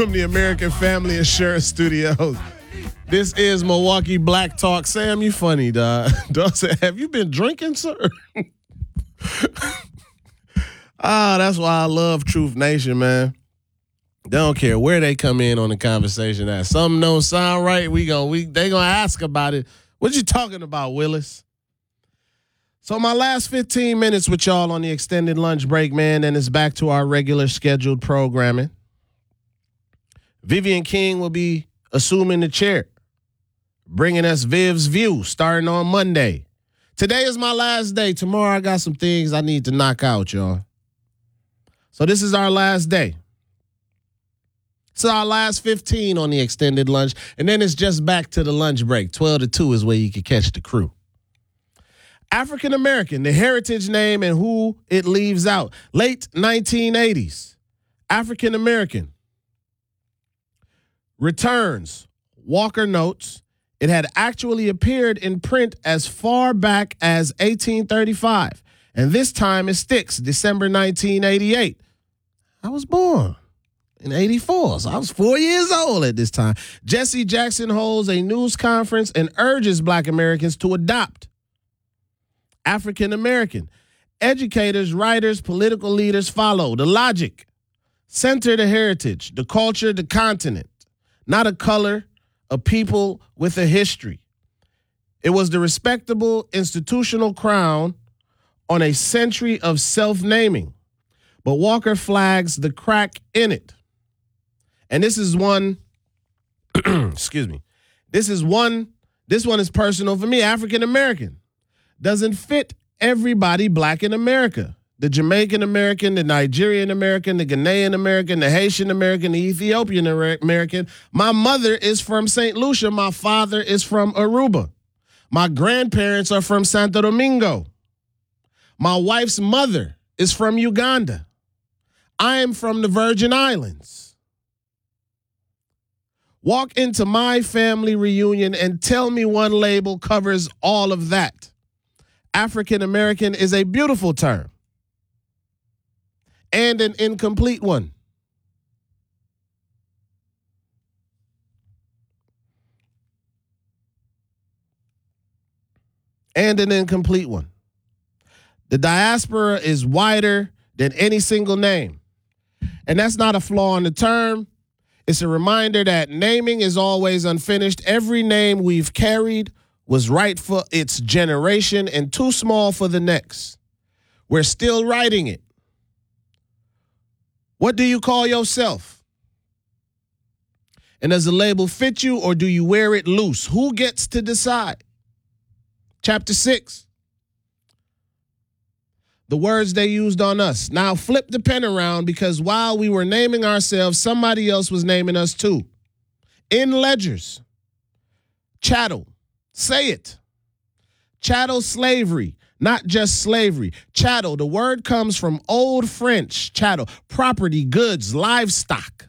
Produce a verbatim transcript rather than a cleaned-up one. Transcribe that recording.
from the American Family Insurance Studios. This is Milwaukee Black Talk. Sam, you funny, dog. Dog said, have you been drinking, sir? Ah, that's why I love Truth Nation, man. They don't care where they come in on the conversation at. Something don't sound right, we gon' we they gonna ask about it. What you talking about, Willis? So my last fifteen minutes with y'all on the extended lunch break, man, then it's back to our regular scheduled programming. Vivian King will be assuming the chair, bringing us Viv's View starting on Monday. Today is my last day. Tomorrow I got some things I need to knock out, y'all. So this is our last day. It's our last fifteen on the extended lunch, and then it's just back to the lunch break. twelve to two is where you can catch the crew. African American, the heritage name and who it leaves out. Late nineteen eighties, African American. Returns, Walker notes, it had actually appeared in print as far back as eighteen thirty-five. And this time it sticks, December nineteen eighty-eight. I was born in eighty-four, so I was four years old at this time. Jesse Jackson holds a news conference and urges Black Americans to adopt. African American. Educators, writers, political leaders follow the logic. Center the heritage, the culture, the continent. Not a color, a people with a history. It was the respectable institutional crown on a century of self-naming. But Walker flags the crack in it. And this is one, excuse me, this is one, this one is personal for me, African American. Doesn't fit everybody Black in America. The Jamaican American, the Nigerian American, the Ghanaian American, the Haitian American, the Ethiopian American. My mother is from Saint Lucia. My father is from Aruba. My grandparents are from Santo Domingo. My wife's mother is from Uganda. I am from the Virgin Islands. Walk into my family reunion and tell me one label covers all of that. African American is a beautiful term and an incomplete one. And an incomplete one. The diaspora is wider than any single name. And that's not a flaw in the term. It's a reminder that naming is always unfinished. Every name we've carried was right for its generation and too small for the next. We're still writing it. What do you call yourself? And does the label fit you or do you wear it loose? Who gets to decide? Chapter six. The words they used on us. Now flip the pen around because while we were naming ourselves, somebody else was naming us too. In ledgers. Chattel. Say it. Chattel slavery, not just slavery. Chattel, the word comes from Old French, chattel, property, goods, livestock.